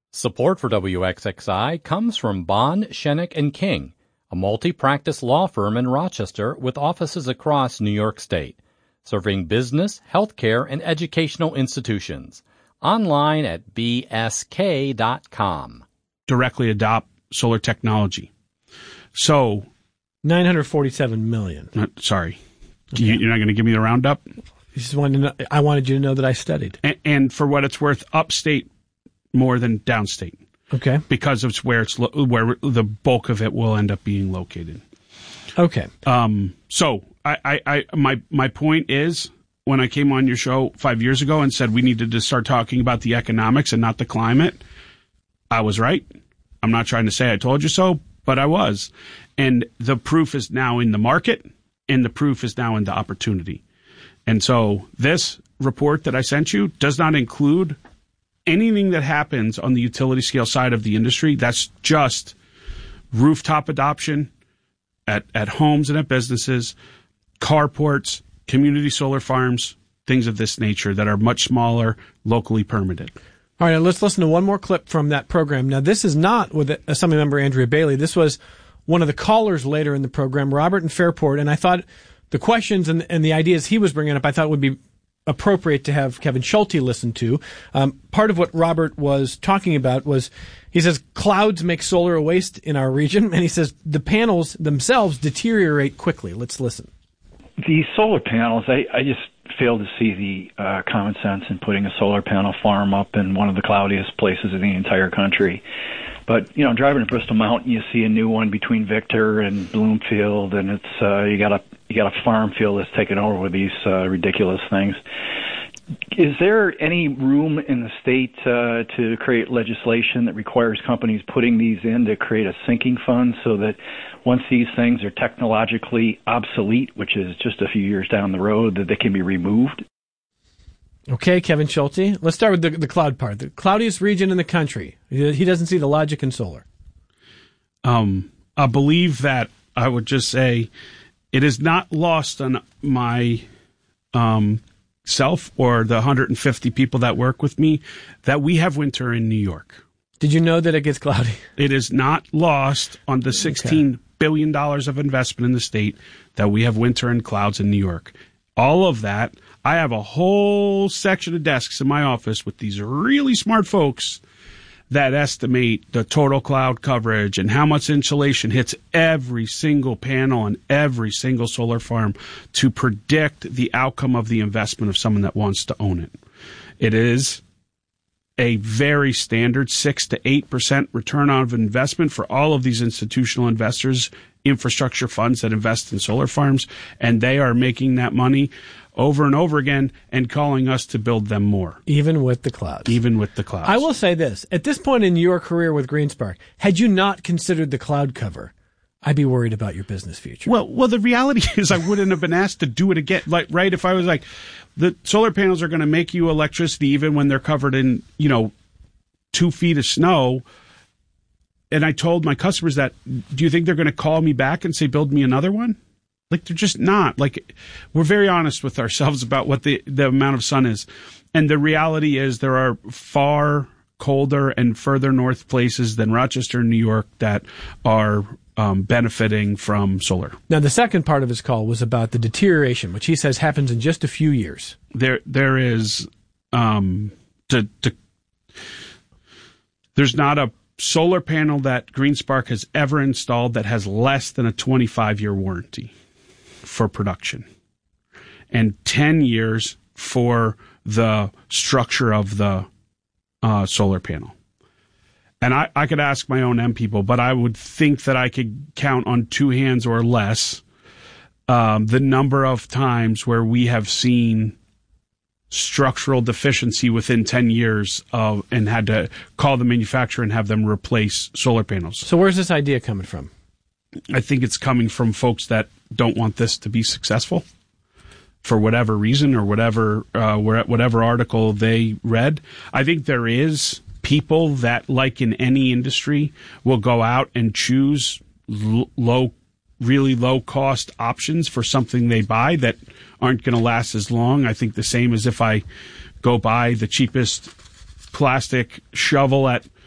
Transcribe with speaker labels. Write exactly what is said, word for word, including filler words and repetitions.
Speaker 1: Support for W X X I comes from Bond, Schenek and King, a multi-practice law firm in Rochester with offices across New York State, serving business, healthcare, and educational institutions. Online at b s k dot com.
Speaker 2: Directly adopt solar technology. So,
Speaker 3: nine hundred forty-seven million.
Speaker 2: Uh, sorry. Okay. You, you're not going to give me the roundup?
Speaker 3: You just wanted to know, I wanted you to know that I studied.
Speaker 2: And, and for what it's worth, upstate more than downstate.
Speaker 3: Okay.
Speaker 2: Because it's where it's lo- where the bulk of it will end up being located.
Speaker 3: Okay.
Speaker 2: Um. So I, I, I my my point is, when I came on your show five years ago and said we needed to start talking about the economics and not the climate, I was right. I'm not trying to say I told you so, but I was. And the proof is now in the market, and the proof is now in the opportunity. And so this report that I sent you does not include anything that happens on the utility scale side of the industry. That's just rooftop adoption at, at homes and at businesses, carports, community solar farms, things of this nature that are much smaller, locally permitted.
Speaker 3: All right, let's listen to one more clip from that program. Now, this is not with Assembly Member Andrea Bailey. This was one of the callers later in the program, Robert in Fairport, and I thought the questions and, and the ideas he was bringing up, I thought would be appropriate to have Kevin Schulte listen to. Um, part of what Robert was talking about was, he says, clouds make solar a waste in our region, and he says the panels themselves deteriorate quickly. Let's listen.
Speaker 4: The solar panels, I, I just fail to see the uh, common sense in putting a solar panel farm up in one of the cloudiest places in the entire country. But, you know, driving to Bristol Mountain, you see a new one between Victor and Bloomfield, and it's uh, you got a you got a farm field that's taken over with these uh, ridiculous things. Is there any room in the state uh, to create legislation that requires companies putting these in to create a sinking fund so that once these things are technologically obsolete, which is just a few years down the road, that they can be removed?
Speaker 3: Okay, Kevin Schulte. Let's start with the, the cloud part. The cloudiest region in the country. He doesn't see the logic in solar.
Speaker 2: Um, I believe that I would just say it is not lost on my um, self or the one hundred fifty people that work with me that we have winter in New York.
Speaker 3: Did you know that it gets cloudy?
Speaker 2: It is not lost on the sixteen okay. billion dollars of investment in the state that we have winter and clouds in New York. All of that. I have a whole section of desks in my office with these really smart folks that estimate the total cloud coverage and how much insulation hits every single panel on every single solar farm to predict the outcome of the investment of someone that wants to own it. It is a very standard six to eight percent return on investment for all of these institutional investors, infrastructure funds that invest in solar farms, and they are making that money over and over again and calling us to build them more.
Speaker 3: Even with the clouds.
Speaker 2: Even with the clouds.
Speaker 3: I will say this. At this point in your career with GreenSpark, had you not considered the cloud cover, I'd be worried about your business future.
Speaker 2: Well, well, the reality is I wouldn't have been asked to do it again. Like, right? If I was like, the solar panels are going to make you electricity even when they're covered in, you know, two feet of snow. And I told my customers that, do you think they're going to call me back and say, build me another one? Like, they're just not. Like, we're very honest with ourselves about what the, the amount of sun is. And the reality is there are far colder and further north places than Rochester, New York that are um, benefiting from solar.
Speaker 3: Now, the second part of his call was about the deterioration, which he says happens in just a few years.
Speaker 2: There, there is, um, to, to, there's not a solar panel that GreenSpark has ever installed that has less than a twenty-five year warranty for production and ten years for the structure of the uh, solar panel. And I, I could ask my own M people, but I would think that I could count on two hands or less um, the number of times where we have seen structural deficiency within ten years of, and had to call the manufacturer and have them replace solar panels.
Speaker 3: So where's this idea coming from?
Speaker 2: I think it's coming from folks that don't want this to be successful for whatever reason or whatever uh, whatever article they read. I think there is people that, like in any industry, will go out and choose l- low, really low cost options for something they buy that aren't going to last as long. I think the same as if I go buy the cheapest plastic shovel at